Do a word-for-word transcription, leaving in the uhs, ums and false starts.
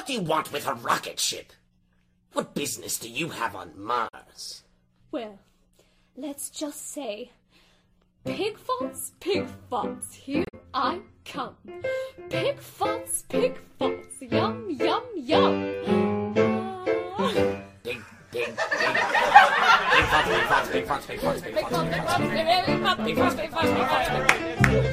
What do you want with a rocket ship? What business do you have on Mars? Well, let's just say, pig farts, pig farts, here I come. Pig farts, pig farts, yum, yum, yum. Ah. Big, big, big. Big farts, big farts, big farts, big farts, big farts, big farts, big farts, big farts, big farts, big farts, big farts.